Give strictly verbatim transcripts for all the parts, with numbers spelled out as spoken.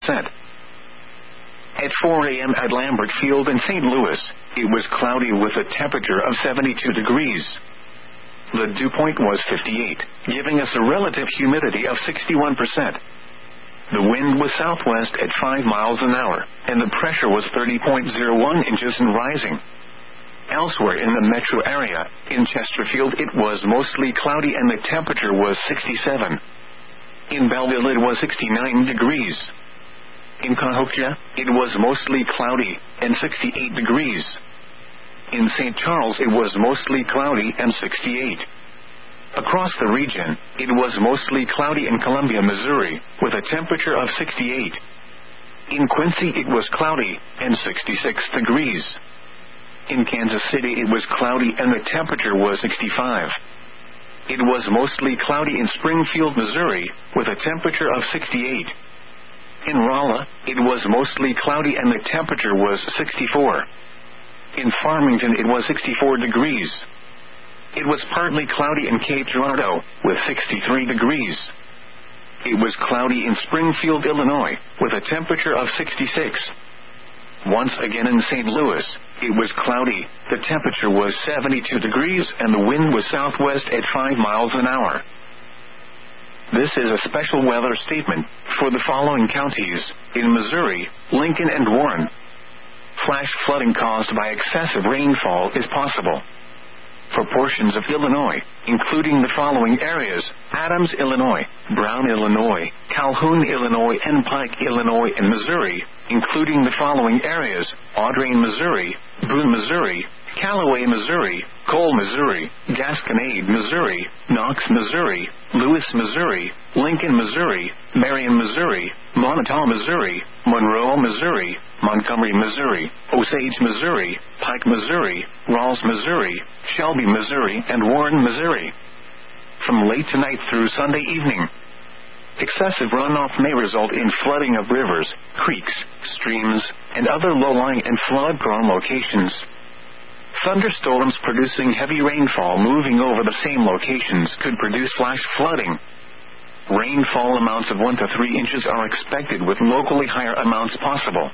percent. At four a.m. at Lambert Field in Saint Louis, it was cloudy with a temperature of seventy-two degrees. The dew point was fifty-eight, giving us a relative humidity of sixty-one percent. The wind was southwest at five miles an hour, and the pressure was thirty point zero one inches and rising. Elsewhere in the metro area, in Chesterfield it was mostly cloudy and the temperature was sixty-seven. In Belleville it was sixty-nine degrees. In Cahokia, it was mostly cloudy and sixty-eight degrees. In Saint Charles it was mostly cloudy and sixty-eight. Across the region, it was mostly cloudy in Columbia, Missouri, with a temperature of sixty-eight. In Quincy it was cloudy and sixty-six degrees. In Kansas City it was cloudy and the temperature was sixty-five. It was mostly cloudy in Springfield, Missouri, with a temperature of sixty-eight. In Rolla, it was mostly cloudy and the temperature was sixty-four. In Farmington it was sixty-four degrees. It was partly cloudy in Cape Girardeau, with sixty-three degrees. It was cloudy in Springfield, Illinois, with a temperature of sixty-six. Once again in Saint Louis, it was cloudy, the temperature was seventy-two degrees and the wind was southwest at five miles an hour. This is a special weather statement for the following counties in Missouri, Lincoln and Warren. Flash flooding caused by excessive rainfall is possible. For portions of Illinois, including the following areas: Adams, Illinois, Brown, Illinois, Calhoun, Illinois, and Pike, Illinois, and Missouri, including the following areas: Audrain, Missouri, Boone, Missouri, Callaway, Missouri, Cole, Missouri, Gasconade, Missouri, Knox, Missouri, Lewis, Missouri, Lincoln, Missouri, Marion, Missouri, Montauk, Missouri, Monroe, Missouri, Montgomery, Missouri, Osage, Missouri, Pike, Missouri, Rawls, Missouri, Shelby, Missouri, and Warren, Missouri. From late tonight through Sunday evening, excessive runoff may result in flooding of rivers, creeks, streams, and other low-lying and flood-prone locations. Thunderstorms producing heavy rainfall moving over the same locations could produce flash flooding. Rainfall amounts of one to three inches are expected, with locally higher amounts possible.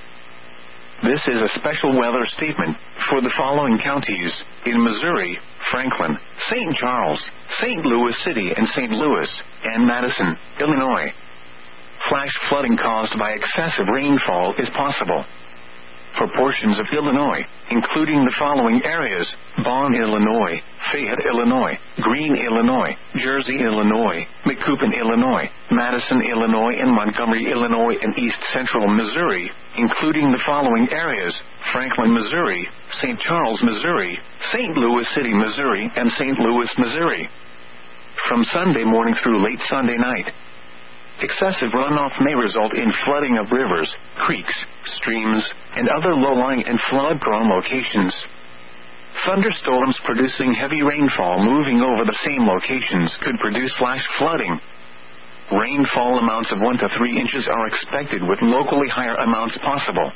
This is a special weather statement for the following counties in Missouri: Franklin, Saint Charles, Saint Louis City and Saint Louis, and Madison, Illinois. Flash flooding caused by excessive rainfall is possible. For portions of Illinois, including the following areas: Bonn, Illinois, Fayette, Illinois, Greene, Illinois, Jersey, Illinois, McCoupin, Illinois, Madison, Illinois, and Montgomery, Illinois, and East Central Missouri, including the following areas: Franklin, Missouri, Saint Charles, Missouri, Saint Louis City, Missouri, and Saint Louis, Missouri. From Sunday morning through late Sunday night, excessive runoff may result in flooding of rivers, creeks, streams, and other low-lying and flood-prone locations. Thunderstorms producing heavy rainfall moving over the same locations could produce flash flooding. Rainfall amounts of one to three inches are expected, with locally higher amounts possible.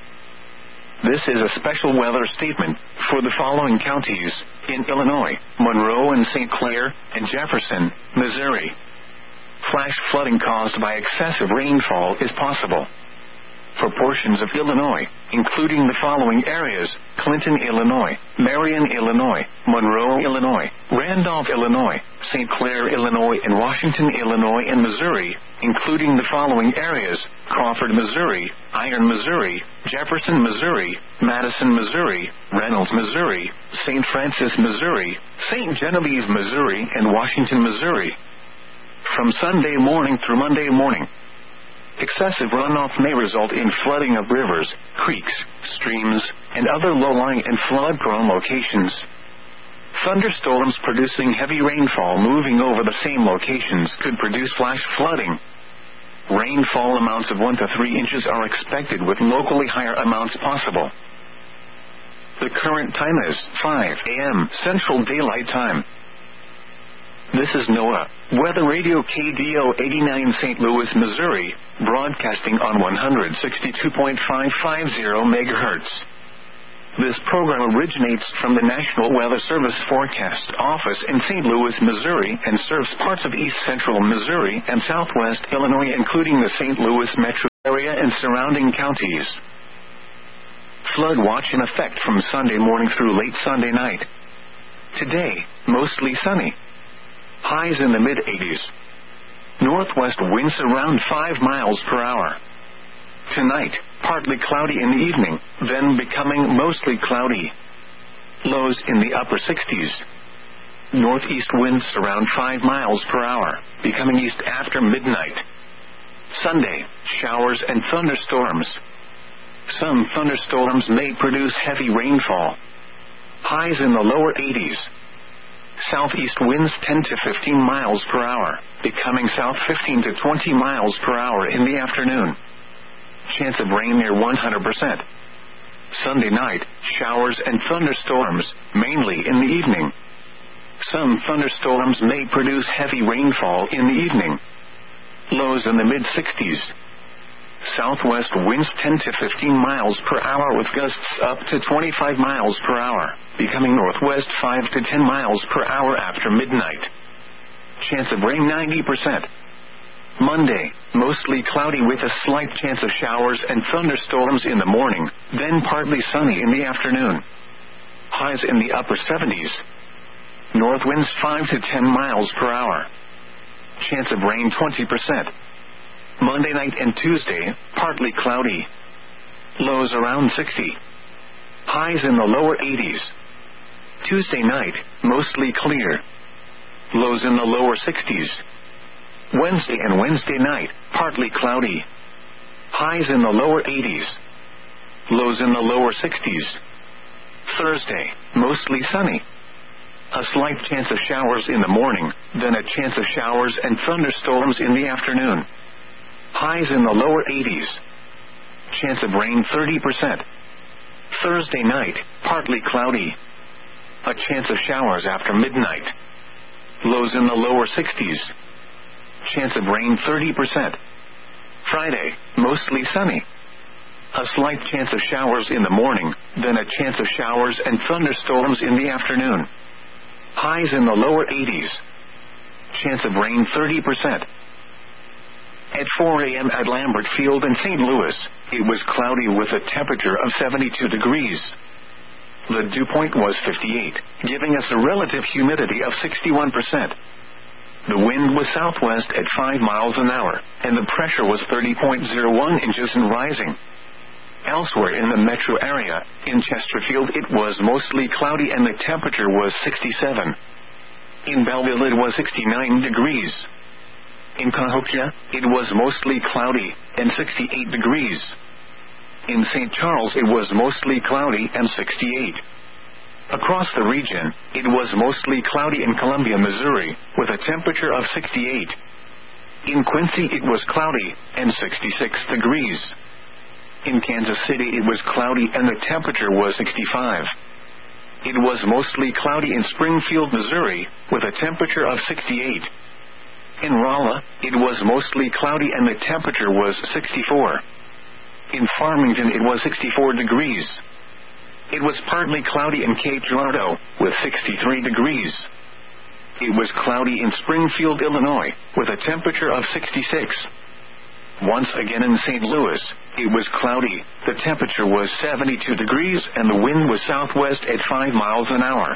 This is a special weather statement for the following counties in Illinois: Monroe and Saint Clair and Jefferson, Missouri. Flash flooding caused by excessive rainfall is possible. For portions of Illinois, including the following areas: Clinton, Illinois, Marion, Illinois, Monroe, Illinois, Randolph, Illinois, Saint Clair, Illinois, and Washington, Illinois, and Missouri, including the following areas: Crawford, Missouri, Iron, Missouri, Jefferson, Missouri, Madison, Missouri, Reynolds, Missouri, Saint Francis, Missouri, Saint Genevieve, Missouri, and Washington, Missouri. From Sunday morning through Monday morning, excessive runoff may result in flooding of rivers, creeks, streams, and other low-lying and flood-prone locations. Thunderstorms producing heavy rainfall moving over the same locations could produce flash flooding. Rainfall amounts of one to three inches are expected, with locally higher amounts possible. The current time is five a.m. Central Daylight Time. This is NOAA Weather Radio K D O eighty-nine Saint Louis, Missouri, broadcasting on one sixty-two point five five zero megahertz. This program originates from the National Weather Service Forecast Office in Saint Louis, Missouri, and serves parts of east central Missouri and southwest Illinois, including the Saint Louis metro area and surrounding counties. Flood watch in effect from Sunday morning through late Sunday night. Today, mostly sunny. Highs in the mid eighties. Northwest winds around five miles per hour. Tonight, partly cloudy in the evening, then becoming mostly cloudy. Lows in the upper sixties. Northeast winds around five miles per hour, becoming east after midnight. Sunday, showers and thunderstorms. Some thunderstorms may produce heavy rainfall. Highs in the lower eighties. Southeast winds ten to fifteen miles per hour, becoming south fifteen to twenty miles per hour in the afternoon. Chance of rain near one hundred percent. Sunday night, showers and thunderstorms, mainly in the evening. Some thunderstorms may produce heavy rainfall in the evening. Lows in the mid sixties. Southwest winds ten to fifteen miles per hour with gusts up to twenty-five miles per hour, becoming northwest five to ten miles per hour after midnight. Chance of rain ninety percent. Monday, mostly cloudy with a slight chance of showers and thunderstorms in the morning, then partly sunny in the afternoon. Highs in the upper seventies. North winds five to ten miles per hour. Chance of rain twenty percent. Monday night and Tuesday, partly cloudy. Lows around sixty. Highs in the lower eighties. Tuesday night, mostly clear. Lows in the lower sixties. Wednesday and Wednesday night, partly cloudy. Highs in the lower eighties. Lows in the lower sixties. Thursday, mostly sunny. A slight chance of showers in the morning, then a chance of showers and thunderstorms in the afternoon. Highs in the lower eighties. Chance of rain thirty percent. Thursday night, partly cloudy. A chance of showers after midnight. Lows in the lower sixties. Chance of rain thirty percent. Friday, mostly sunny. A slight chance of showers in the morning, then a chance of showers and thunderstorms in the afternoon. Highs in the lower eighties. Chance of rain thirty percent. At four a.m. at Lambert Field in Saint Louis, it was cloudy with a temperature of seventy-two degrees. The dew point was fifty-eight, giving us a relative humidity of sixty-one percent. The wind was southwest at five miles an hour, and the pressure was thirty point zero one inches and rising. Elsewhere in the metro area, in Chesterfield it was mostly cloudy and the temperature was sixty-seven. In Belleville it was sixty-nine degrees. In Cahokia, it was mostly cloudy and sixty-eight degrees. In Saint Charles it was mostly cloudy and sixty-eight. Across the region, it was mostly cloudy in Columbia, Missouri, with a temperature of sixty-eight. In Quincy it was cloudy and sixty-six degrees. In Kansas City it was cloudy and the temperature was sixty-five. It was mostly cloudy in Springfield, Missouri, with a temperature of sixty-eight. In Rolla, it was mostly cloudy and the temperature was sixty-four. In Farmington it was sixty-four degrees. It was partly cloudy in Cape Girardeau, with sixty-three degrees. It was cloudy in Springfield, Illinois, with a temperature of sixty-six. Once again in Saint Louis, it was cloudy, the temperature was seventy-two degrees and the wind was southwest at five miles an hour.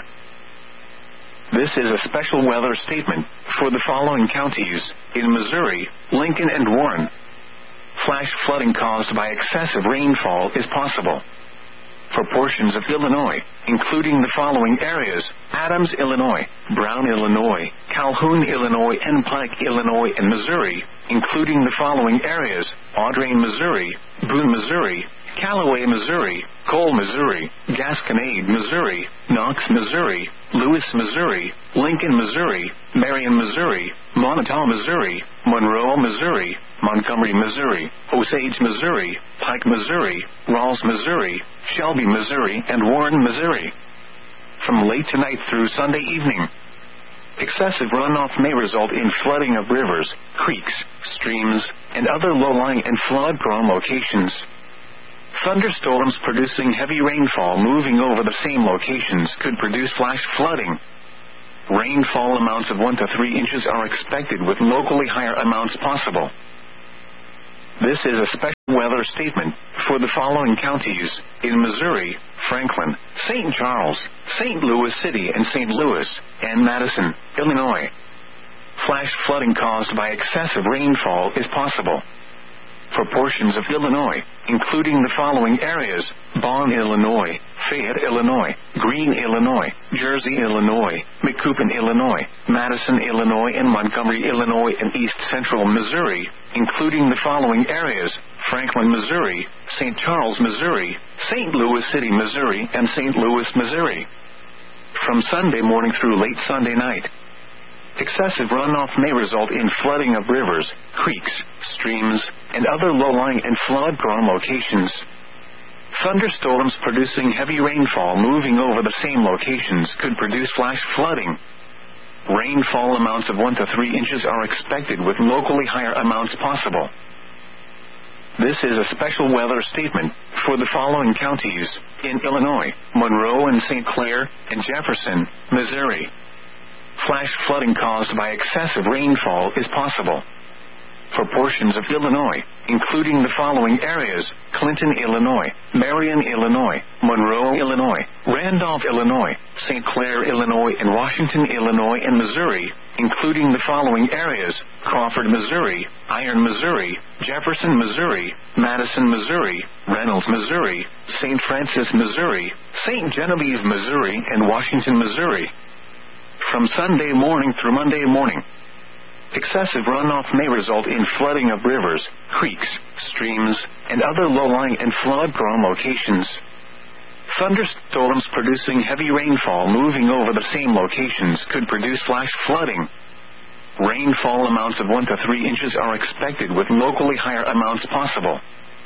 This is a special weather statement for the following counties in Missouri, Lincoln and Warren. Flash flooding caused by excessive rainfall is possible. For portions of Illinois, including the following areas: Adams, Illinois, Brown, Illinois, Calhoun, Illinois, and Pike, Illinois, and Missouri, including the following areas: Audrain, Missouri, Boone, Missouri, Callaway, Missouri, Cole, Missouri, Gasconade, Missouri, Knox, Missouri, Lewis, Missouri, Lincoln, Missouri, Marion, Missouri, Montauk, Missouri, Monroe, Missouri, Montgomery, Missouri, Osage, Missouri, Pike, Missouri, Rawls, Missouri, Shelby, Missouri, and Warren, Missouri. From late tonight through Sunday evening, excessive runoff may result in flooding of rivers, creeks, streams, and other low-lying and flood-prone locations. Thunderstorms producing heavy rainfall moving over the same locations could produce flash flooding. Rainfall amounts of one to three inches are expected with locally higher amounts possible. This is a special weather statement for the following counties in Missouri: Franklin, Saint Charles, Saint Louis City and Saint Louis, and Madison, Illinois. Flash flooding caused by excessive rainfall is possible for portions of Illinois, including the following areas: Bonn, Illinois, Fayette, Illinois, Greene, Illinois, Jersey, Illinois, Macoupin, Illinois, Madison, Illinois, and Montgomery, Illinois, and East Central Missouri, including the following areas: Franklin, Missouri, Saint Charles, Missouri, Saint Louis City, Missouri, and Saint Louis, Missouri. From Sunday morning through late Sunday night, excessive runoff may result in flooding of rivers, creeks, streams, and other low-lying and flood-prone locations. Thunderstorms producing heavy rainfall moving over the same locations could produce flash flooding. Rainfall amounts of one to three inches are expected, with locally higher amounts possible. This is a special weather statement for the following counties in Illinois: Monroe and Saint Clair and Jefferson, Missouri. Flash flooding caused by excessive rainfall is possible for portions of Illinois, including the following areas: Clinton, Illinois, Marion, Illinois, Monroe, Illinois, Randolph, Illinois, Saint Clair, Illinois, and Washington, Illinois, and Missouri, including the following areas: Crawford, Missouri, Iron, Missouri, Jefferson, Missouri, Madison, Missouri, Reynolds, Missouri, Saint Francis, Missouri, Saint Genevieve, Missouri, and Washington, Missouri. From Sunday morning through Monday morning, excessive runoff may result in flooding of rivers, creeks, streams, and other low-lying and flood-prone locations. Thunderstorms producing heavy rainfall moving over the same locations could produce flash flooding. Rainfall amounts of one to three inches are expected, with locally higher amounts possible.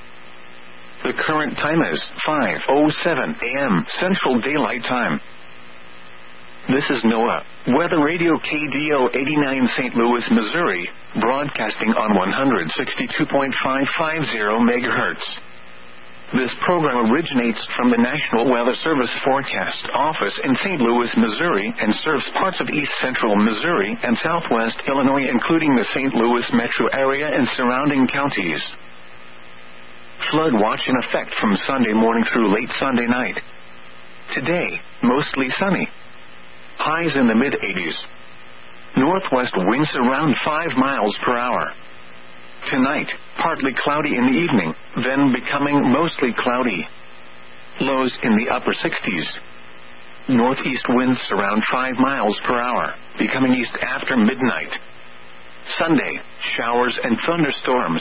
The current time is five oh seven a m Central Daylight Time. This is NOAA Weather Radio K D O eighty-nine Saint Louis, Missouri, broadcasting on one sixty-two point five five zero megahertz. This program originates from the National Weather Service Forecast Office in Saint Louis, Missouri, and serves parts of east central Missouri and southwest Illinois, including the Saint Louis metro area and surrounding counties. Flood watch in effect from Sunday morning through late Sunday night. Today, mostly sunny. Highs in the mid eighties. Northwest winds around five miles per hour. Tonight, partly cloudy in the evening, then becoming mostly cloudy. Lows in the upper sixties. Northeast winds around five miles per hour, becoming east after midnight. Sunday, showers and thunderstorms.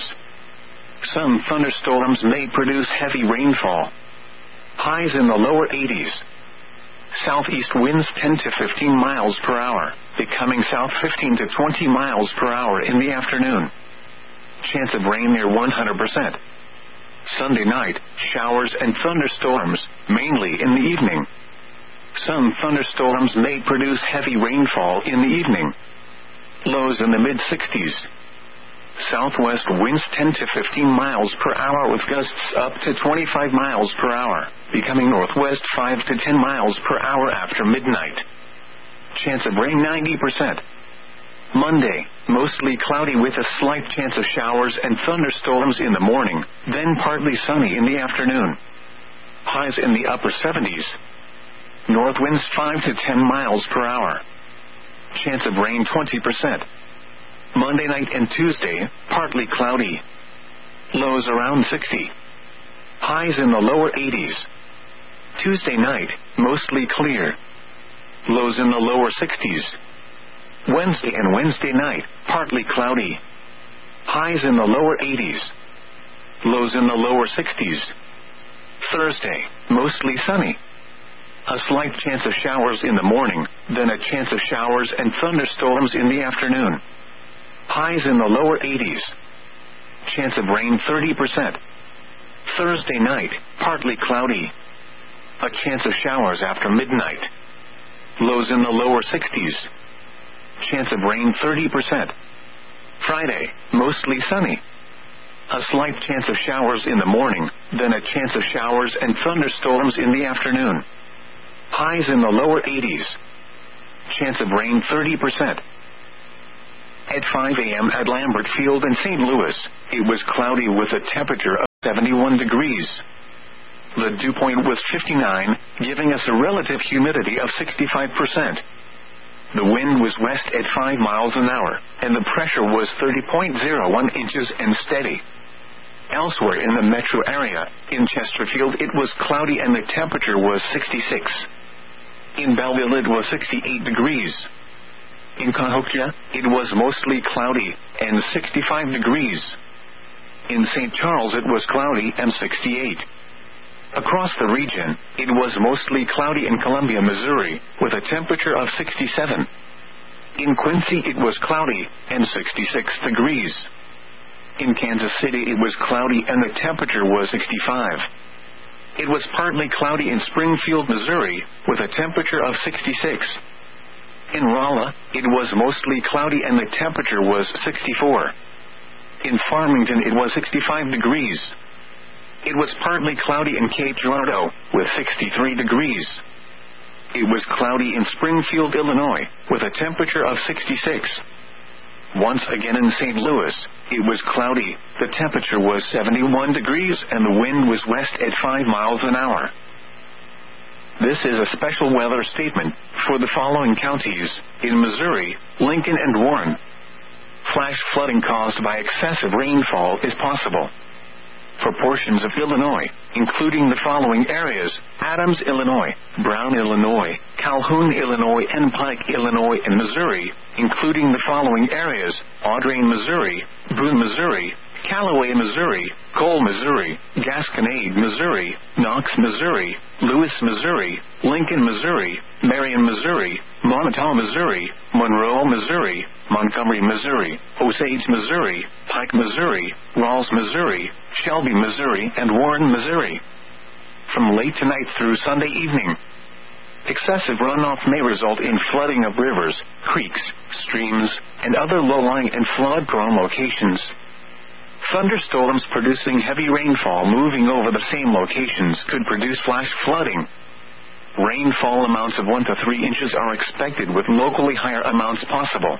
Some thunderstorms may produce heavy rainfall. Highs in the lower eighties. Southeast winds ten to fifteen miles per hour, becoming south fifteen to twenty miles per hour in the afternoon. Chance of rain near one hundred percent. Sunday night, showers and thunderstorms, mainly in the evening. Some thunderstorms may produce heavy rainfall in the evening. Lows in the mid sixties. Southwest winds ten to fifteen miles per hour, with gusts up to twenty-five miles per hour, becoming northwest five to ten miles per hour after midnight. Chance of rain ninety percent. Monday, mostly cloudy with a slight chance of showers and thunderstorms in the morning, then partly sunny in the afternoon. Highs in the upper seventies. North winds five to ten miles per hour. Chance of rain twenty percent. Monday night and Tuesday, partly cloudy. Lows around sixty. Highs in the lower eighties. Tuesday night, mostly clear. Lows in the lower sixties. Wednesday and Wednesday night, partly cloudy. Highs in the lower eighties. Lows in the lower sixties. Thursday, mostly sunny. A slight chance of showers in the morning, then a chance of showers and thunderstorms in the afternoon. Highs in the lower eighties. Chance of rain thirty percent. Thursday night, partly cloudy. A chance of showers after midnight. Lows in the lower sixties. Chance of rain thirty percent. Friday, mostly sunny. A slight chance of showers in the morning, then a chance of showers and thunderstorms in the afternoon. Highs in the lower eighties. Chance of rain thirty percent. At five a.m. at Lambert Field in Saint Louis, it was cloudy with a temperature of seventy-one degrees. The dew point was fifty-nine, giving us a relative humidity of sixty-five percent. The wind was west at five miles an hour, and the pressure was thirty point zero one inches and steady. Elsewhere in the metro area, in Chesterfield it was cloudy and the temperature was sixty-six. In Belleville it was sixty-eight degrees. In Cahokia, it was mostly cloudy and sixty-five degrees. In Saint Charles it was cloudy and sixty-eight. Across the region, it was mostly cloudy in Columbia, Missouri, with a temperature of sixty-seven. In Quincy it was cloudy and sixty-six degrees. In Kansas City it was cloudy and the temperature was sixty-five. It was partly cloudy in Springfield, Missouri, with a temperature of sixty-six. In Rolla, it was mostly cloudy and the temperature was sixty-four. In Farmington it was sixty-five degrees. It was partly cloudy in Cape Girardeau, with sixty-three degrees. It was cloudy in Springfield, Illinois, with a temperature of sixty-six. Once again in Saint Louis, it was cloudy, the temperature was seventy-one degrees and the wind was west at five miles an hour. This is a special weather statement for the following counties in Missouri, Lincoln and Warren. Flash flooding caused by excessive rainfall is possible. For portions of Illinois, including the following areas: Adams, Illinois, Brown, Illinois, Calhoun, Illinois, and Pike, Illinois, and Missouri, including the following areas: Audrain, Missouri, Boone, Missouri, Callaway, Missouri, Cole, Missouri, Gasconade, Missouri, Knox, Missouri, Lewis, Missouri, Lincoln, Missouri, Marion, Missouri, Monmouth, Missouri, Monroe, Missouri, Montgomery, Missouri, Osage, Missouri, Pike, Missouri, Rawls, Missouri, Shelby, Missouri, and Warren, Missouri. From late tonight through Sunday evening, excessive runoff may result in flooding of rivers, creeks, streams, and other low-lying and flood-prone locations. Thunderstorms producing heavy rainfall moving over the same locations could produce flash flooding. Rainfall amounts of one to three inches are expected, with locally higher amounts possible.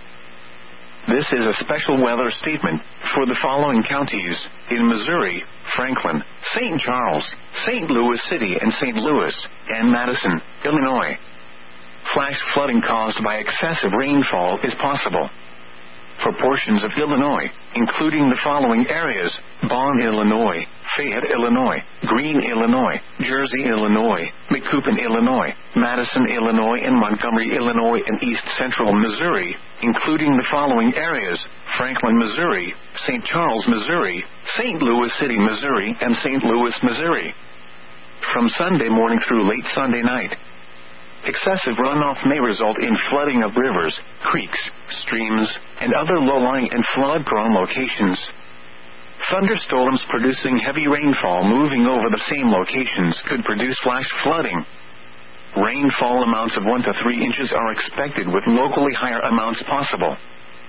This is a special weather statement for the following counties in Missouri: Franklin, Saint Charles, Saint Louis City and Saint Louis, and Madison, Illinois. Flash flooding caused by excessive rainfall is possible. For portions of Illinois, including the following areas: Bonn, Illinois, Fayette, Illinois, Greene, Illinois, Jersey, Illinois, Macoupin, Illinois, Madison, Illinois, and Montgomery, Illinois, and East Central Missouri, including the following areas: Franklin, Missouri, Saint Charles, Missouri, Saint Louis City, Missouri, and Saint Louis, Missouri. From Sunday morning through late Sunday night, excessive runoff may result in flooding of rivers, creeks, streams, and other low-lying and flood-prone locations. Thunderstorms producing heavy rainfall moving over the same locations could produce flash flooding. Rainfall amounts of one to three inches are expected, with locally higher amounts possible.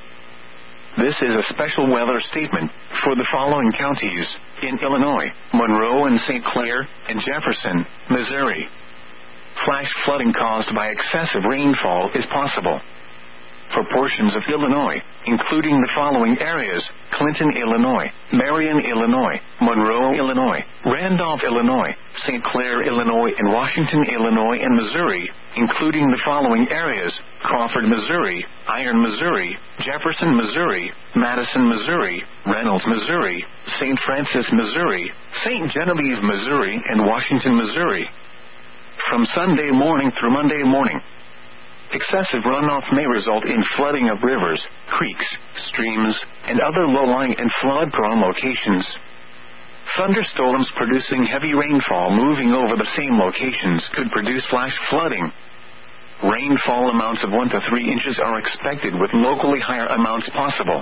This is a special weather statement for the following counties in Illinois: Monroe and Saint Clair, and Jefferson, Missouri. Flash flooding caused by excessive rainfall is possible. For portions of Illinois, including the following areas: Clinton, Illinois, Marion, Illinois, Monroe, Illinois, Randolph, Illinois, Saint Clair, Illinois, and Washington, Illinois, and Missouri, including the following areas: Crawford, Missouri, Iron, Missouri, Jefferson, Missouri, Madison, Missouri, Reynolds, Missouri, Saint Francis, Missouri, Saint Genevieve, Missouri, and Washington, Missouri. From Sunday morning through Monday morning, excessive runoff may result in flooding of rivers, creeks, streams, and other low-lying and flood-prone locations. Thunderstorms producing heavy rainfall moving over the same locations could produce flash flooding. Rainfall amounts of one to three inches are expected, with locally higher amounts possible.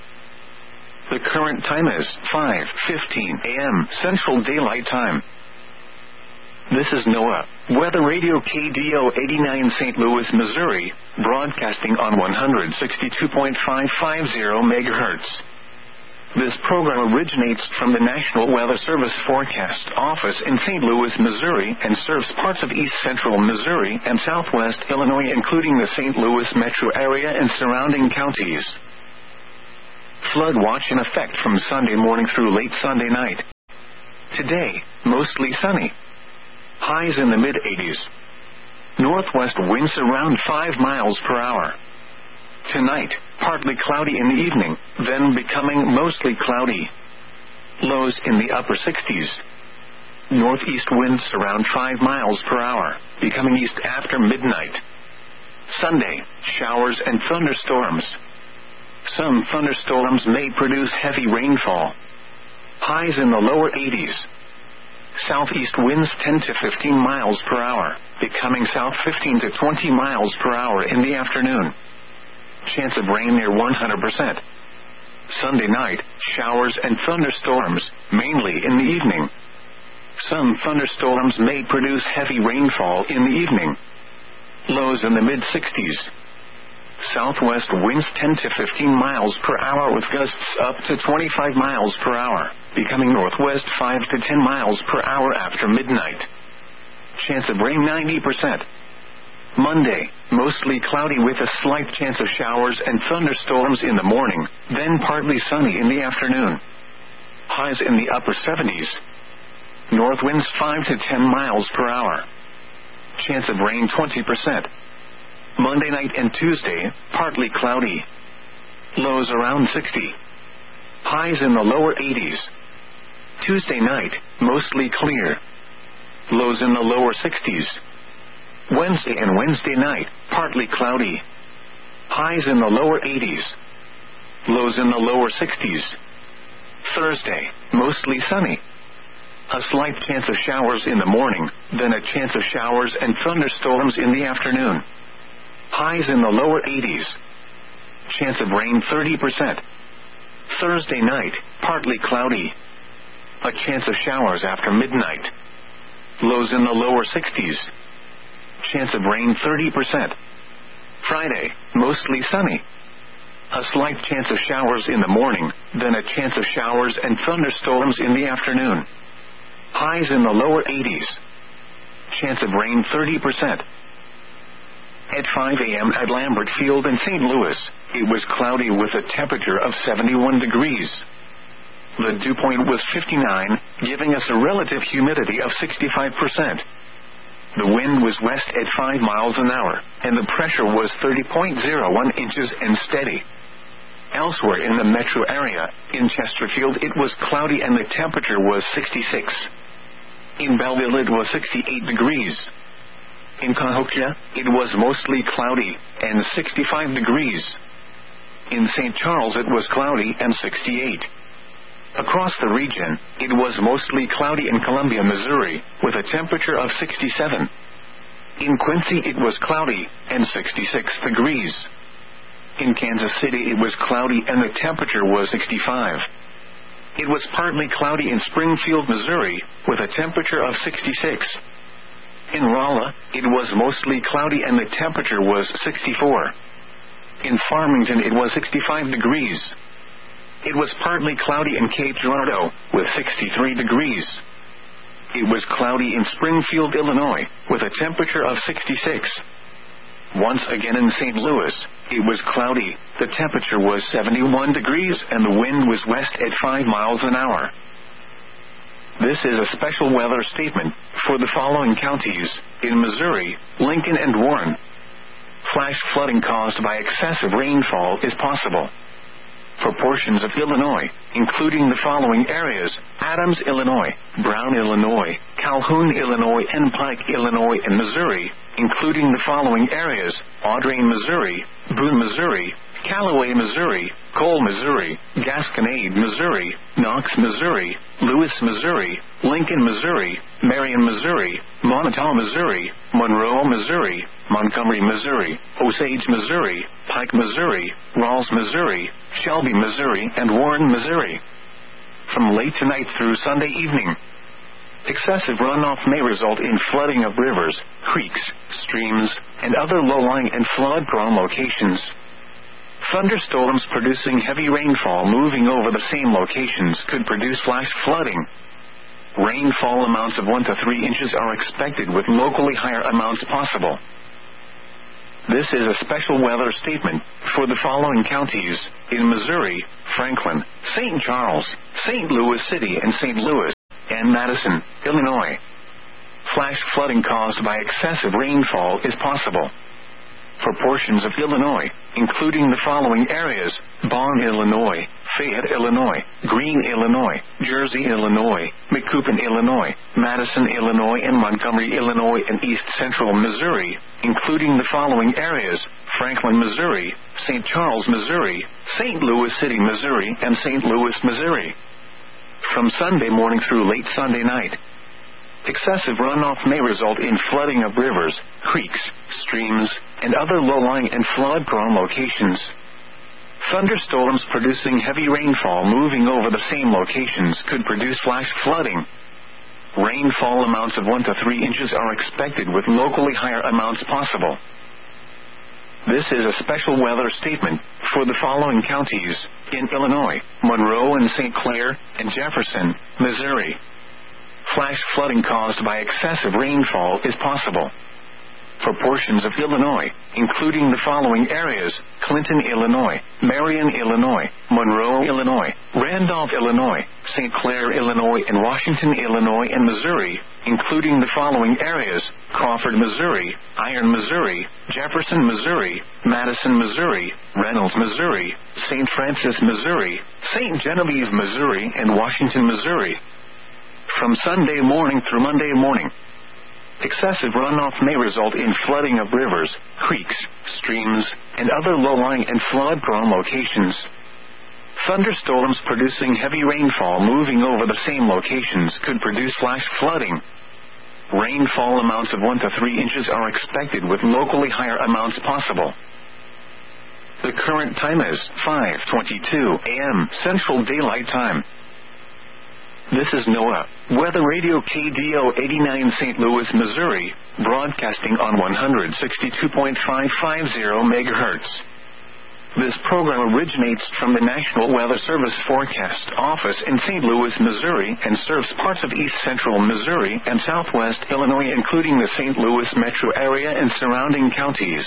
The current time is five fifteen a.m. Central Daylight Time. This is NOAA Weather Radio K D O eighty-nine Saint Louis, Missouri, broadcasting on one hundred sixty-two point five five zero megahertz. This program originates from the National Weather Service Forecast Office in Saint Louis, Missouri, and serves parts of east central Missouri and southwest Illinois, including the Saint Louis metro area and surrounding counties. Flood watch in effect from Sunday morning through late Sunday night. Today, mostly sunny. Highs in the mid eighties. Northwest winds around five miles per hour. Tonight, partly cloudy in the evening, then becoming mostly cloudy. Lows in the upper sixties. Northeast winds around five miles per hour, becoming east after midnight. Sunday, showers and thunderstorms. Some thunderstorms may produce heavy rainfall. Highs in the lower eighties. Southeast winds ten to fifteen miles per hour, becoming south fifteen to twenty miles per hour in the afternoon. Chance of rain near one hundred percent. Sunday night, showers and thunderstorms, mainly in the evening. Some thunderstorms may produce heavy rainfall in the evening. Lows in the mid sixties. Southwest winds ten to fifteen miles per hour with gusts up to twenty-five miles per hour, becoming northwest five to ten miles per hour after midnight. Chance of rain ninety percent. Monday, mostly cloudy with a slight chance of showers and thunderstorms in the morning, then partly sunny in the afternoon. Highs in the upper seventies. North winds five to ten miles per hour. Chance of rain twenty percent. Monday night and Tuesday, partly cloudy. Lows around sixty. Highs in the lower eighties. Tuesday night, mostly clear. Lows in the lower sixties. Wednesday and Wednesday night, partly cloudy. Highs in the lower eighties. Lows in the lower sixties. Thursday, mostly sunny. A slight chance of showers in the morning, then a chance of showers and thunderstorms in the afternoon. Highs in the lower eighties. Chance of rain thirty percent. Thursday night, partly cloudy. A chance of showers after midnight. Lows in the lower sixties. Chance of rain thirty percent. Friday, mostly sunny. A slight chance of showers in the morning, then a chance of showers and thunderstorms in the afternoon. Highs in the lower eighties. Chance of rain thirty percent. At five a.m. at Lambert Field in Saint Louis, it was cloudy with a temperature of seventy-one degrees. The dew point was fifty-nine, giving us a relative humidity of sixty-five percent. The wind was west at five miles an hour, and the pressure was thirty point zero one inches and steady. Elsewhere in the metro area, in Chesterfield it was cloudy and the temperature was sixty-six. In Belleville it was sixty-eight degrees. In Cahokia, it was mostly cloudy and sixty-five degrees. In Saint Charles it was cloudy and sixty-eight. Across the region, it was mostly cloudy in Columbia, Missouri, with a temperature of sixty-seven. In Quincy it was cloudy and sixty-six degrees. In Kansas City it was cloudy and the temperature was sixty-five. It was partly cloudy in Springfield, Missouri, with a temperature of sixty-six. In Rolla, it was mostly cloudy and the temperature was sixty-four. In Farmington it was sixty-five degrees. It was partly cloudy in Cape Girardeau, with sixty-three degrees. It was cloudy in Springfield, Illinois, with a temperature of sixty-six. Once again in Saint Louis, it was cloudy, the temperature was seventy-one degrees and the wind was west at five miles an hour. This is a special weather statement for the following counties in Missouri, Lincoln and Warren. Flash flooding caused by excessive rainfall is possible. For portions of Illinois, including the following areas: Adams, Illinois, Brown, Illinois, Calhoun, Illinois, and Pike, Illinois, and Missouri, including the following areas: Audrain, Missouri, Boone, Missouri, Callaway, Missouri, Cole, Missouri, Gasconade, Missouri, Knox, Missouri, Lewis, Missouri, Lincoln, Missouri, Marion, Missouri, Montauk, Missouri, Monroe, Missouri, Montgomery, Missouri, Osage, Missouri, Pike, Missouri, Rawls, Missouri, Shelby, Missouri, and Warren, Missouri. From late tonight through Sunday evening, excessive runoff may result in flooding of rivers, creeks, streams, and other low-lying and flood-prone locations. Thunderstorms producing heavy rainfall moving over the same locations could produce flash flooding. Rainfall amounts of one to three inches are expected with locally higher amounts possible. This is a special weather statement for the following counties in Missouri: Franklin, Saint Charles, Saint Louis City and Saint Louis, and Madison, Illinois. Flash flooding caused by excessive rainfall is possible for portions of Illinois, including the following areas: Bonn, Illinois, Fayette, Illinois, Greene, Illinois, Jersey, Illinois, Macoupin, Illinois, Madison, Illinois, and Montgomery, Illinois, and East Central Missouri, including the following areas: Franklin, Missouri, Saint Charles, Missouri, Saint Louis City, Missouri, and Saint Louis, Missouri. From Sunday morning through late Sunday night, excessive runoff may result in flooding of rivers, creeks, streams, and other low-lying and flood-prone locations. Thunderstorms producing heavy rainfall moving over the same locations could produce flash flooding. Rainfall amounts of one to three inches are expected with locally higher amounts possible. This is a special weather statement for the following counties in Illinois: Monroe and Saint Clair, and Jefferson, Missouri. Flash flooding caused by excessive rainfall is possible for portions of Illinois, including the following areas: Clinton, Illinois, Marion, Illinois, Monroe, Illinois, Randolph, Illinois, Saint Clair, Illinois, and Washington, Illinois, and Missouri, including the following areas: Crawford, Missouri, Iron, Missouri, Jefferson, Missouri, Madison, Missouri, Reynolds, Missouri, Saint Francis, Missouri, Saint Genevieve, Missouri, and Washington, Missouri. From Sunday morning through Monday morning, excessive runoff may result in flooding of rivers, creeks, streams, and other low-lying and flood-prone locations. Thunderstorms producing heavy rainfall moving over the same locations could produce flash flooding. Rainfall amounts of one to three inches are expected with locally higher amounts possible. The current time is five twenty-two a m Central Daylight Time. This is NOAA Weather Radio K D O eighty-nine Saint Louis, Missouri, broadcasting on one sixty-two point five five zero megahertz. This program originates from the National Weather Service Forecast Office in Saint Louis, Missouri, and serves parts of east central Missouri and southwest Illinois, including the Saint Louis metro area and surrounding counties.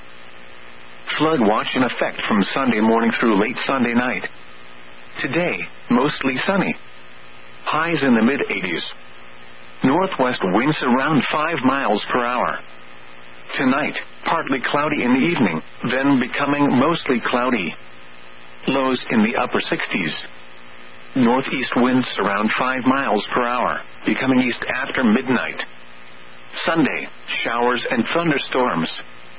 Flood watch in effect from Sunday morning through late Sunday night. Today, mostly sunny. Highs in the mid-eighties. Northwest winds around five miles per hour. Tonight, partly cloudy in the evening, then becoming mostly cloudy. Lows in the upper sixties. Northeast winds around five miles per hour, becoming east after midnight. Sunday, showers and thunderstorms.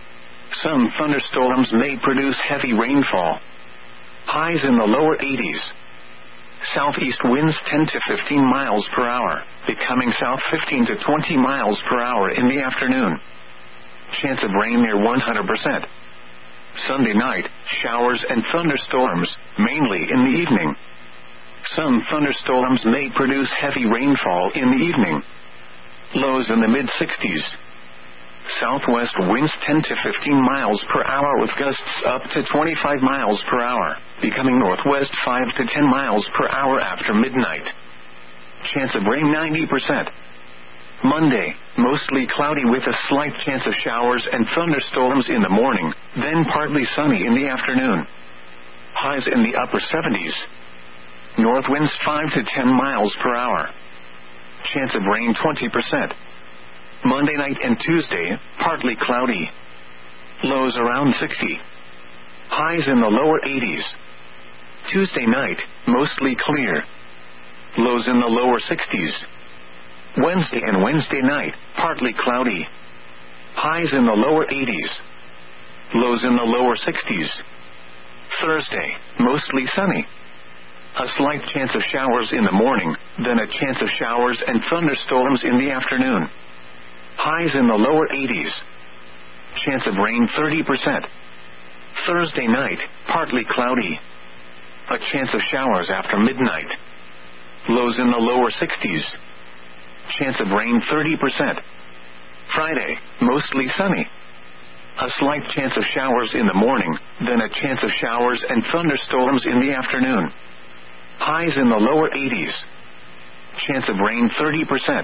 Some thunderstorms may produce heavy rainfall. Highs in the lower eighties. Southeast winds ten to fifteen miles per hour, becoming south fifteen to twenty miles per hour in the afternoon. Chance of rain near one hundred percent. Sunday night, showers and thunderstorms, mainly in the evening. Some thunderstorms may produce heavy rainfall in the evening. Lows in the mid-sixties. Southwest winds ten to fifteen miles per hour with gusts up to twenty-five miles per hour, becoming northwest five to ten miles per hour after midnight. Chance of rain ninety percent. Monday, mostly cloudy with a slight chance of showers and thunderstorms in the morning, then partly sunny in the afternoon. Highs in the upper seventies. North winds five to ten miles per hour. Chance of rain twenty percent. Monday night and Tuesday, partly cloudy. Lows around sixty. Highs in the lower eighties. Tuesday night, mostly clear. Lows in the lower sixties. Wednesday and Wednesday night, partly cloudy. Highs in the lower eighties. Lows in the lower sixties. Thursday, mostly sunny. A slight chance of showers in the morning, then a chance of showers and thunderstorms in the afternoon. Highs in the lower eighties. Chance of rain thirty percent. Thursday night, partly cloudy. A chance of showers after midnight. Lows in the lower sixties. Chance of rain thirty percent. Friday, mostly sunny. A slight chance of showers in the morning, then a chance of showers and thunderstorms in the afternoon. Highs in the lower eighties. Chance of rain thirty percent.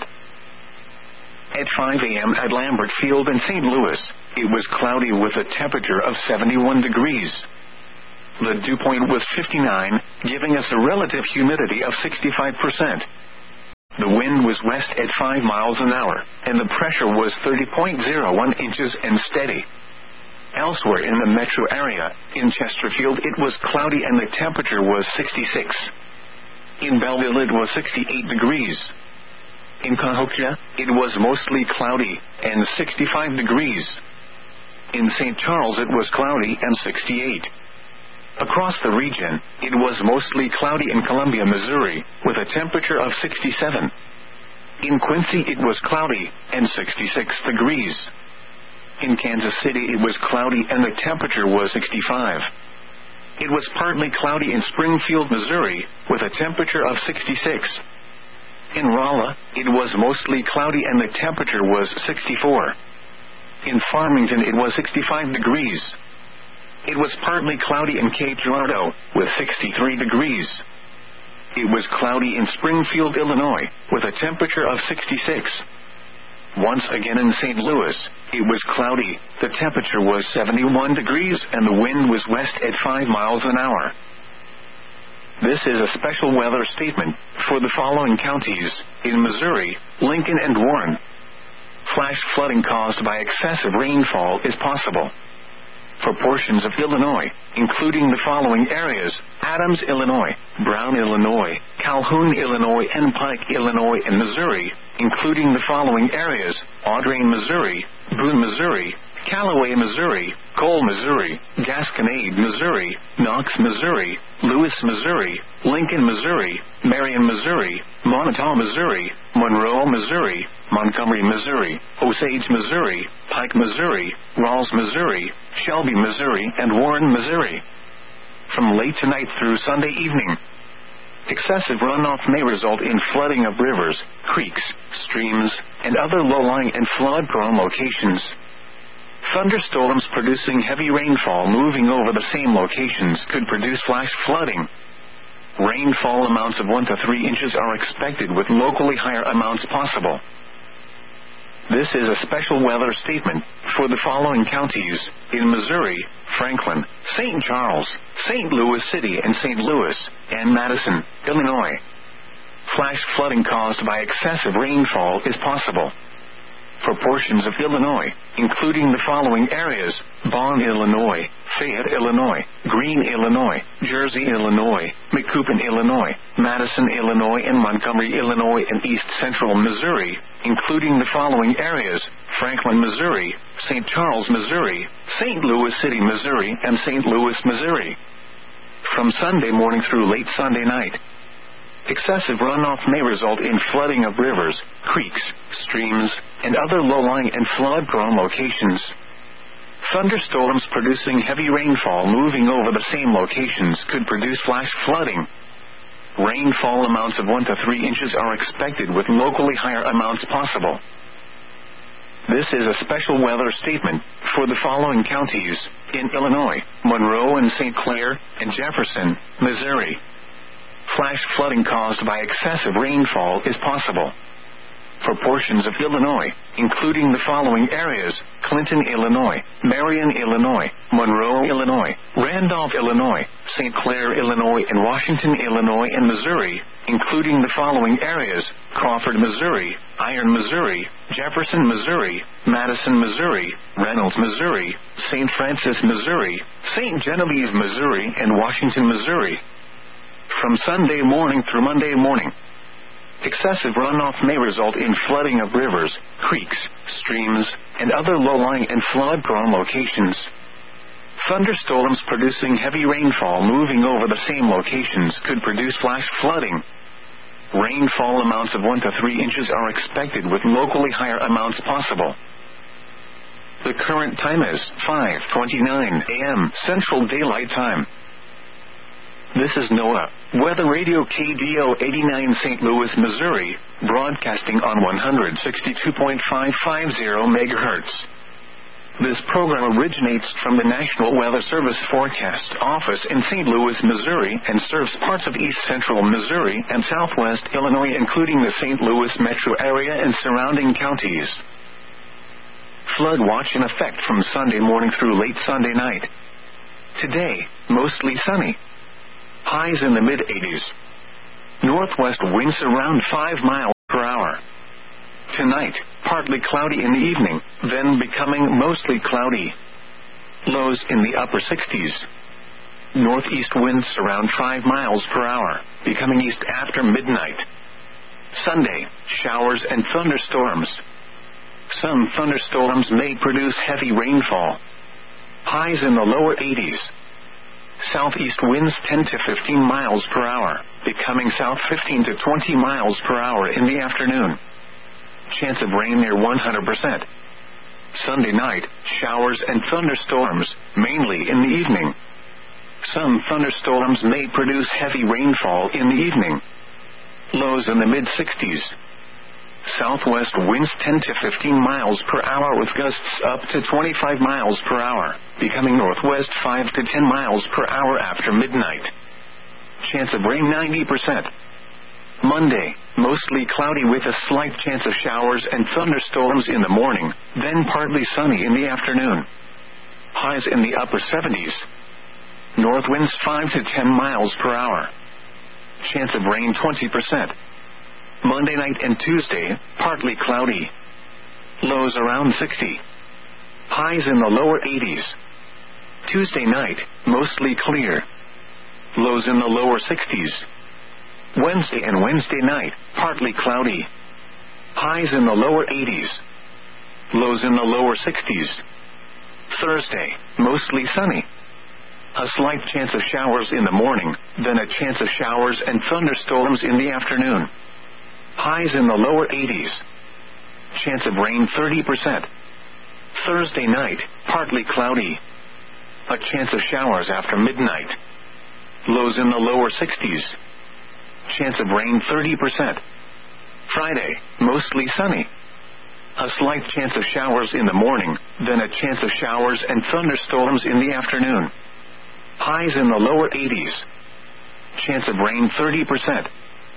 At five a.m. at Lambert Field in Saint Louis, it was cloudy with a temperature of seventy-one degrees. The dew point was fifty-nine, giving us a relative humidity of sixty-five percent. The wind was west at five miles an hour, and the pressure was thirty point zero one inches and steady. Elsewhere in the metro area, in Chesterfield it was cloudy and the temperature was sixty-six. In Belleville it was sixty-eight degrees. In Cahokia, it was mostly cloudy and sixty-five degrees. In Saint Charles it was cloudy and sixty-eight. Across the region, it was mostly cloudy in Columbia, Missouri, with a temperature of sixty-seven. In Quincy it was cloudy and sixty-six degrees. In Kansas City it was cloudy and the temperature was sixty-five. It was partly cloudy in Springfield, Missouri, with a temperature of sixty-six. In Rolla, it was mostly cloudy and the temperature was sixty-four. In Farmington it was sixty-five degrees. It was partly cloudy in Cape Girardeau, with sixty-three degrees. It was cloudy in Springfield, Illinois, with a temperature of sixty-six. Once again in Saint Louis, it was cloudy, the temperature was seventy-one degrees and the wind was west at five miles an hour. This is a special weather statement for the following counties in Missouri, Lincoln and Warren. Flash flooding caused by excessive rainfall is possible. For portions of Illinois, including the following areas: Adams, Illinois, Brown, Illinois, Calhoun, Illinois, and Pike, Illinois, and Missouri, including the following areas: Audrain, Missouri, Boone, Missouri, Callaway, Missouri, Cole, Missouri, Gasconade, Missouri, Knox, Missouri, Lewis, Missouri, Lincoln, Missouri, Marion, Missouri, Montauk, Missouri, Monroe, Missouri, Montgomery, Missouri, Osage, Missouri, Pike, Missouri, Rawls, Missouri, Shelby, Missouri, and Warren, Missouri. From late tonight through Sunday evening, excessive runoff may result in flooding of rivers, creeks, streams, and other low-lying and flood-prone locations. Thunderstorms producing heavy rainfall moving over the same locations could produce flash flooding. Rainfall amounts of one to three inches are expected, with locally higher amounts possible. This is a special weather statement for the following counties in Missouri: Franklin, Saint Charles, Saint Louis City and Saint Louis, and Madison, Illinois. Flash flooding caused by excessive rainfall is possible. For portions of Illinois, including the following areas: Bond, Illinois, Fayette, Illinois, Greene, Illinois, Jersey, Illinois, McCoupin, Illinois, Madison, Illinois, and Montgomery, Illinois, and East Central Missouri, including the following areas: Franklin, Missouri, Saint Charles, Missouri, Saint Louis City, Missouri, and Saint Louis, Missouri. From Sunday morning through late Sunday night, excessive runoff may result in flooding of rivers, creeks, streams, and other low-lying and flood-prone locations. Thunderstorms producing heavy rainfall moving over the same locations could produce flash flooding. Rainfall amounts of one to three inches are expected, with locally higher amounts possible. This is a special weather statement for the following counties in Illinois: Monroe and Saint Clair and Jefferson, Missouri. Flash flooding caused by excessive rainfall is possible. For portions of Illinois, including the following areas: Clinton, Illinois, Marion, Illinois, Monroe, Illinois, Randolph, Illinois, Saint Clair, Illinois, and Washington, Illinois, and Missouri, including the following areas: Crawford, Missouri, Iron, Missouri, Jefferson, Missouri, Madison, Missouri, Reynolds, Missouri, Saint Francis, Missouri, Saint Genevieve, Missouri, and Washington, Missouri. From Sunday morning through Monday morning, excessive runoff may result in flooding of rivers, creeks, streams, and other low-lying and flood-prone locations. Thunderstorms producing heavy rainfall moving over the same locations could produce flash flooding. Rainfall amounts of one to three inches are expected, with locally higher amounts possible. The current time is five twenty-nine a.m. Central Daylight Time. This is NOAA Weather Radio, K D O eighty-nine, Saint Louis, Missouri, broadcasting on one hundred sixty-two point five five zero megahertz. This program originates from the National Weather Service Forecast Office in Saint Louis, Missouri, and serves parts of east central Missouri and southwest Illinois, including the Saint Louis metro area and surrounding counties. Flood watch in effect from Sunday morning through late Sunday night. Today, mostly sunny. Highs in the mid eighties. Northwest winds around five miles per hour. Tonight, partly cloudy in the evening, then becoming mostly cloudy. Lows in the upper sixties. Northeast winds around five miles per hour, becoming east after midnight. Sunday, showers and thunderstorms. Some thunderstorms may produce heavy rainfall. Highs in the lower eighties. Southeast winds ten to fifteen miles per hour, becoming south fifteen to twenty miles per hour in the afternoon. Chance of rain near one hundred percent. Sunday night, showers and thunderstorms, mainly in the evening. Some thunderstorms may produce heavy rainfall in the evening. Lows in the mid sixties. Southwest winds ten to fifteen miles per hour with gusts up to twenty-five miles per hour, becoming northwest five to ten miles per hour after midnight. Chance of rain ninety percent. Monday, mostly cloudy with a slight chance of showers and thunderstorms in the morning, then partly sunny in the afternoon. Highs in the upper seventies. North winds five to ten miles per hour. Chance of rain twenty percent. Monday night and Tuesday, partly cloudy. Lows around sixty. Highs in the lower eighties. Tuesday night, mostly clear. Lows in the lower sixties. Wednesday and Wednesday night, partly cloudy. Highs in the lower eighties. Lows in the lower sixties. Thursday, mostly sunny. A slight chance of showers in the morning, then a chance of showers and thunderstorms in the afternoon. Highs in the lower eighties. Chance of rain thirty percent. Thursday night, partly cloudy. A chance of showers after midnight. Lows in the lower sixties. Chance of rain thirty percent. Friday, mostly sunny. A slight chance of showers in the morning, then a chance of showers and thunderstorms in the afternoon. Highs in the lower eighties. Chance of rain thirty percent.